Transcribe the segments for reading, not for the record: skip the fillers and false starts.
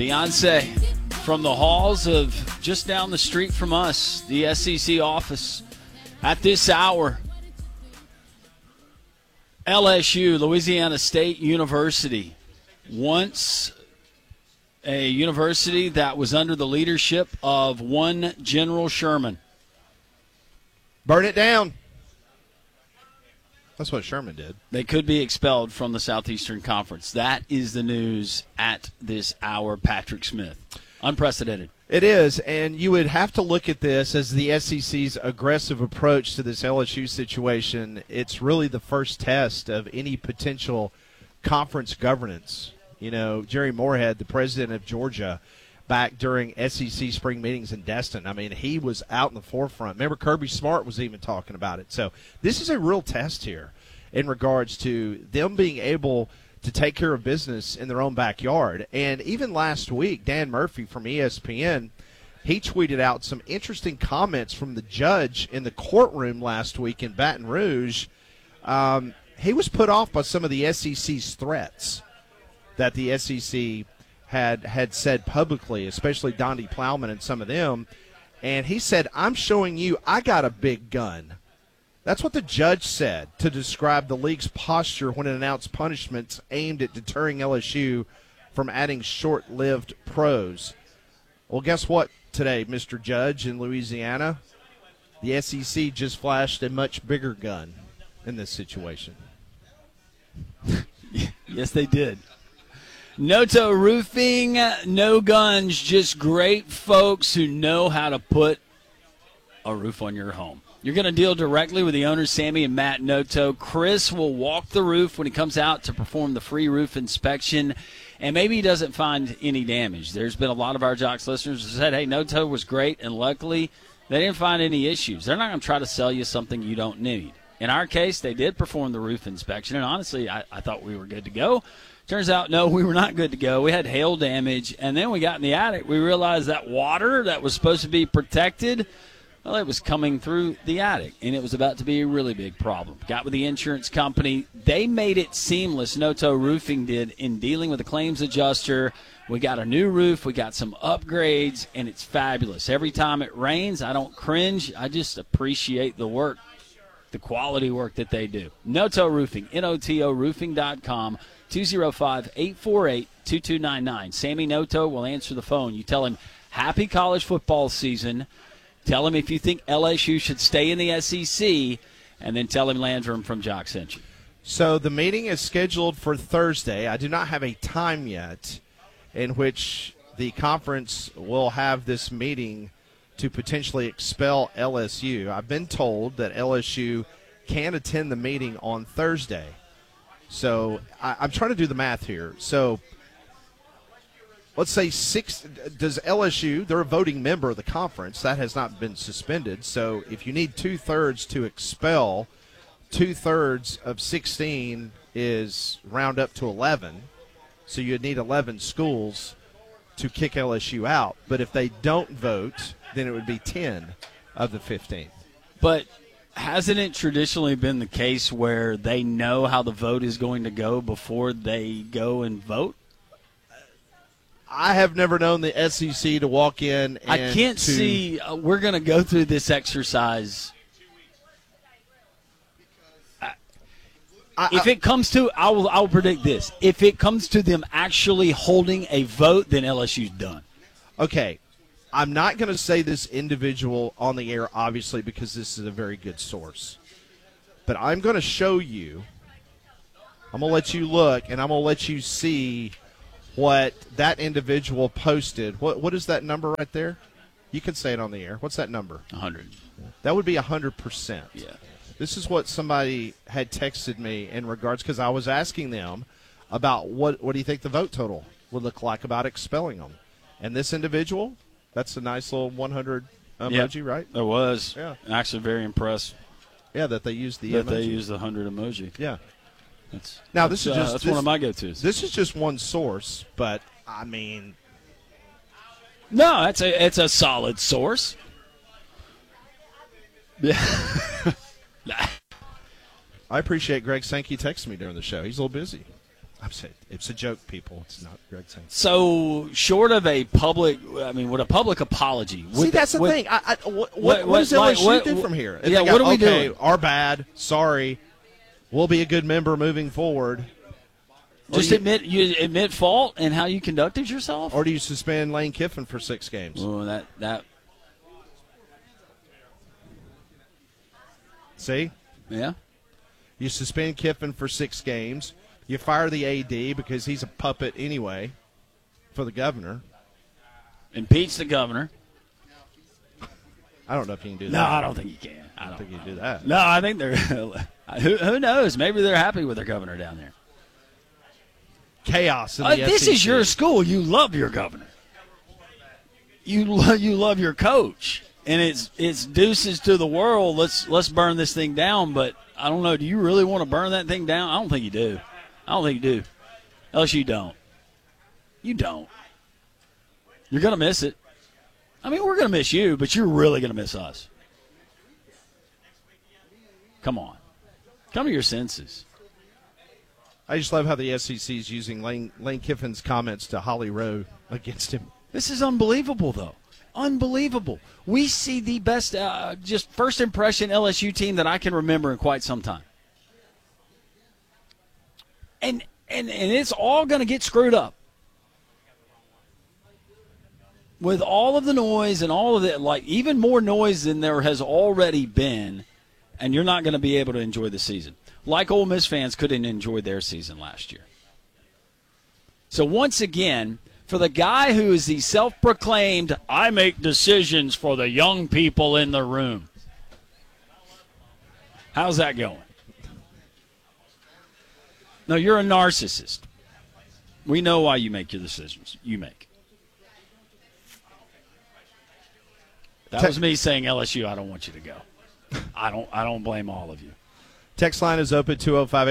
Beyonce from the halls of just down the street from us, the SEC office. At this hour, LSU, Louisiana State University, once a university that was under the leadership of one General Sherman. Burn it down. That's what Sherman did. They could be expelled from the Southeastern Conference. That is the news at this hour, Patrick Smith. Unprecedented. It is, and you would have to look at this as the SEC's aggressive approach to this LSU situation. It's really the first test of any potential conference governance. You know, Jerry Moorhead, the president of Georgia, back during SEC spring meetings in Destin, I mean, he was out in the forefront. Remember, Kirby Smart was even talking about it. So this is a real test here in regards to them being able to take care of business in their own backyard. And even last week, Dan Murphy from ESPN, he tweeted out some interesting comments from the judge in the courtroom last week in Baton Rouge. He was put off by some of the SEC's threats that the SEC had said publicly, especially Donnie Plowman and some of them. And he said, I'm showing you I got a big gun. That's what the judge said to describe the league's posture when it announced punishments aimed at deterring LSU from adding short-lived pros. Well, guess what today, Mr. Judge in Louisiana? The SEC just flashed a much bigger gun in this situation. Yes, they did. Noto Roofing, no guns, just great folks who know how to put a roof on your home. You're going to deal directly with the owners, Sammy and Matt Noto. Chris will walk the roof when he comes out to perform the free roof inspection, and maybe he doesn't find any damage. There's been a lot of our Jocks listeners who said, hey, Noto was great, and luckily they didn't find any issues. They're not going to try to sell you something you don't need. In our case, they did perform the roof inspection, and honestly, I thought we were good to go. Turns out, no, we were not good to go. We had hail damage, and then we got in the attic. We realized that water that was supposed to be protected, well, it was coming through the attic, and it was about to be a really big problem. Got with the insurance company. They made it seamless, Noto Roofing did, in dealing with the claims adjuster. We got a new roof. We got some upgrades, and it's fabulous. Every time it rains, I don't cringe. I just appreciate the work, the quality work that they do. Noto Roofing, N-O-T-O roofing.com, 205-848-2299. Sammy Noto will answer the phone. You tell him, happy college football season. Tell him if you think LSU should stay in the SEC, and then tell him Landrum from Jock sent you. So the meeting is scheduled for Thursday. I do not have a time yet in which the conference will have this meeting to potentially expel LSU. I've been told that LSU can attend the meeting on Thursday. So I'm trying to do the math here. So let's say does LSU, they're a voting member of the conference. That has not been suspended. So if you need 2/3 to expel, 2/3 of 16 is round up to 11. So you'd need 11 schools to kick LSU out. But if they don't vote, then it would be 10 of the 15. But hasn't it traditionally been the case where they know how the vote is going to go before they go and vote? I have never known the SEC to walk in and I can't see we're going to go through this exercise. If it comes to, I will predict this. If it comes to them actually holding a vote, then LSU's done. Okay. I'm not going to say this individual on the air, obviously, because this is a very good source. But I'm going to show you. I'm going to let you look, and I'm going to let you see what that individual posted. What is that number right there? You can say it on the air. What's that number? 100. That would be 100%. Yeah. This is what somebody had texted me in regards, because I was asking them about what do you think the vote total would look like about expelling them. And this individual, that's a nice little 100 emoji, right? It was. Yeah. Actually very impressed. Yeah, that they used the that emoji. they used the 100 emoji. Yeah. That's one of my go-tos. This is just one source, but I mean, no, it's a solid source. Yeah. I appreciate Greg Sankey texting me during the show. He's a little busy. I'm saying it's a joke, people. It's not Greg saying. So, short of a public, would a public apology? See, that's the thing. What does LSU do from here? Yeah, what are we doing? Our bad. Sorry. We'll be a good member moving forward. Just admit fault in how you conducted yourself? Or do you suspend Lane Kiffin for 6 games? Oh, that. See? Yeah. You suspend Kiffin for 6 games. You fire the AD because he's a puppet anyway for the governor. Impeach the governor. I don't know if you can do that. No, I don't think you can. I don't think you can do that. No, I think they're who knows? Maybe they're happy with their governor down there. Chaos in the This SEC. is your school. You love your governor. You love your coach. And it's deuces to the world. Let's burn this thing down. But I don't know. Do you really want to burn that thing down? I don't think you do. LSU don't. You don't. You're going to miss it. I mean, we're going to miss you, but you're really going to miss us. Come on. Come to your senses. I just love how the SEC is using Lane Kiffin's comments to Holly Rowe against him. This is unbelievable, though. Unbelievable. We see the best, just first impression LSU team that I can remember in quite some time. And it's all going to get screwed up. With all of the noise and all of it, like even more noise than there has already been, and you're not going to be able to enjoy the season. Like Ole Miss fans couldn't enjoy their season last year. So once again, for the guy who is the self-proclaimed, I make decisions for the young people in the room. How's that going? No, you're a narcissist. We know why you make your decisions. You make. That was me saying LSU, I don't want you to go. I don't blame all of you. Text line is open,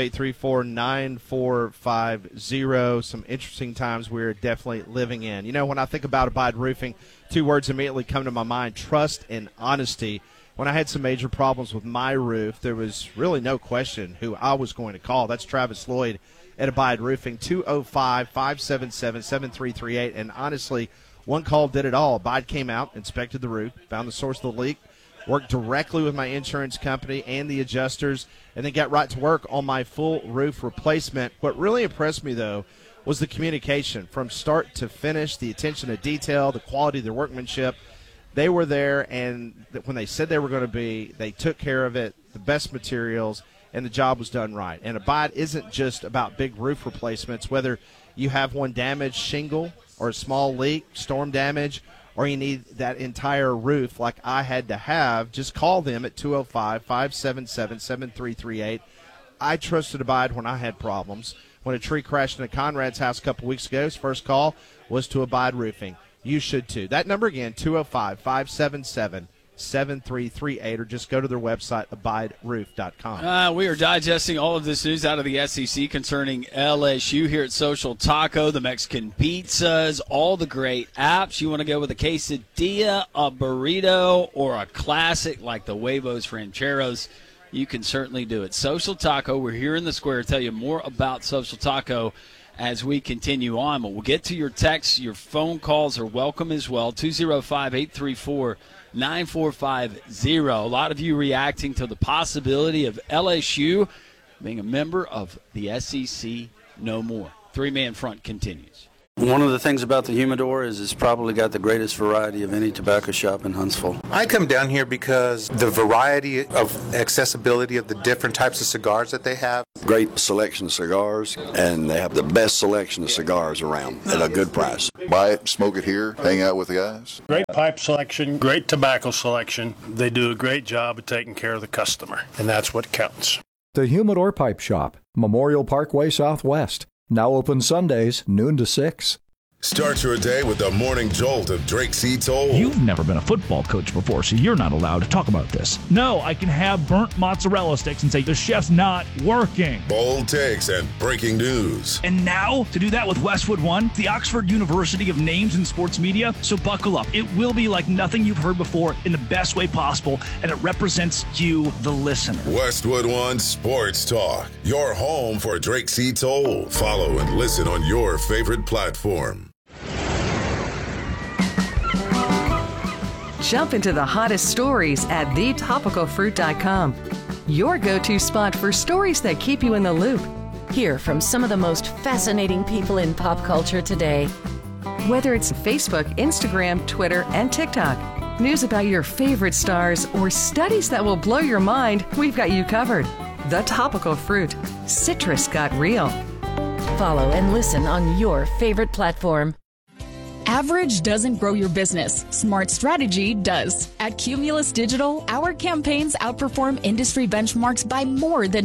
205-834-9450. Some interesting times we're definitely living in. You know, when I think about Abide Roofing, 2 words immediately come to my mind, trust and honesty. When I had some major problems with my roof, there was really no question who I was going to call. That's Travis Lloyd at Abide Roofing, 205-577-7338. And honestly, one call did it all. Abide came out, inspected the roof, found the source of the leak, worked directly with my insurance company and the adjusters, and then got right to work on my full roof replacement. What really impressed me, though, was the communication from start to finish, the attention to detail, the quality of their workmanship. They were there, and when they said they were going to be, they took care of it, the best materials, and the job was done right. And Abide isn't just about big roof replacements, whether you have one damaged shingle or a small leak, storm damage, or you need that entire roof like I had to have, just call them at 205-577-7338. I trusted Abide when I had problems. When a tree crashed into Conrad's house a couple weeks ago, his first call was to Abide Roofing. You should too. That number again, 205-577-7338, or just go to their website, abideroof.com. We are digesting all of this news out of the SEC concerning LSU here at Social Taco, the Mexican pizzas, all the great apps. You want to go with a quesadilla, a burrito, or a classic like the Huevos Rancheros, you can certainly do it. Social Taco, we're here in the square to tell you more about Social Taco as we continue on. But we'll get to your texts. Your phone calls are welcome as well, 205-834-9450. A lot of you reacting to the possibility of LSU being a member of the SEC no more. Three-man front continues. One of the things about the Humidor is it's probably got the greatest variety of any tobacco shop in Huntsville. I come down here because the variety of accessibility of the different types of cigars that they have. Great selection of cigars, and they have the best selection of cigars around at a good price. Buy it, smoke it here, hang out with the guys. Great pipe selection, great tobacco selection. They do a great job of taking care of the customer, and that's what counts. The Humidor Pipe Shop, Memorial Parkway Southwest. Now open Sundays, noon to 6. Start your day with the morning jolt of Drake C. Toll. You've never been a football coach before, so you're not allowed to talk about this. No, I can have burnt mozzarella sticks and say the chef's not working. Bold takes and breaking news. And now, to do that with Westwood One, the Oxford University of Names in Sports Media. So buckle up. It will be like nothing you've heard before in the best way possible, and it represents you, the listener. Westwood One Sports Talk, your home for Drake C. Toll. Follow and listen on your favorite platform. Jump into the hottest stories at thetopicalfruit.com. Your go-to spot for stories that keep you in the loop. Hear from some of the most fascinating people in pop culture today. Whether it's Facebook, Instagram, Twitter, and TikTok, news about your favorite stars, or studies that will blow your mind, we've got you covered. The Topical Fruit. Citrus got real. Follow and listen on your favorite platform. Average doesn't grow your business. Smart strategy does. At Cumulus Digital, our campaigns outperform industry benchmarks by more than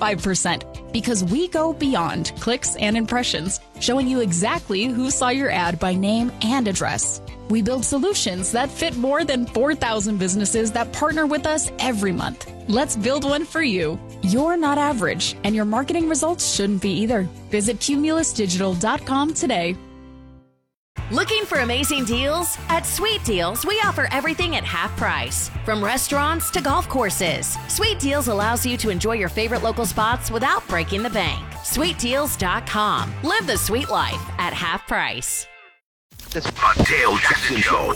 25% because we go beyond clicks and impressions, showing you exactly who saw your ad by name and address. We build solutions that fit more than 4,000 businesses that partner with us every month. Let's build one for you. You're not average, and your marketing results shouldn't be either. Visit cumulusdigital.com today. Looking for amazing deals? At Sweet Deals, we offer everything at half price. From restaurants to golf courses, Sweet Deals allows you to enjoy your favorite local spots without breaking the bank. SweetDeals.com. Live the sweet life at half price. The Dale Jackson Show.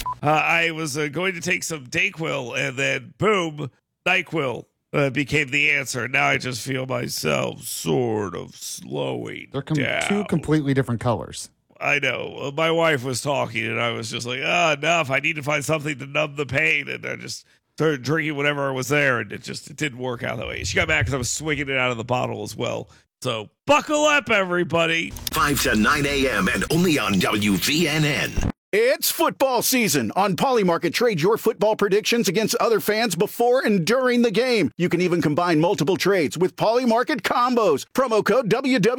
I was going to take some Dayquil, and then boom, NyQuil became the answer. Now I just feel myself sort of slowing down. Two completely different colors. I know. My wife was talking, and I was just like, enough. I need to find something to numb the pain. And I just started drinking whatever was there, and it didn't work out that way. She got mad because I was swinging it out of the bottle as well. So buckle up, everybody. 5 to 9 a.m. and only on WVNN. It's football season. On Polymarket, trade your football predictions against other fans before and during the game. You can even combine multiple trades with Polymarket combos. Promo code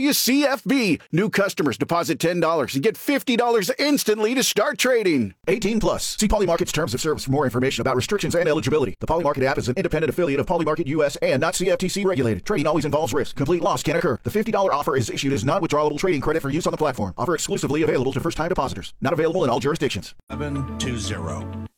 WWCFB. New customers deposit $10 and get $50 instantly to start trading. 18 plus. See Polymarket's terms of service for more information about restrictions and eligibility. The Polymarket app is an independent affiliate of Polymarket US and not CFTC regulated. Trading always involves risk. Complete loss can occur. The $50 offer is issued as non-withdrawable trading credit for use on the platform. Offer exclusively available to first-time depositors. Not available in all jurisdictions. 720.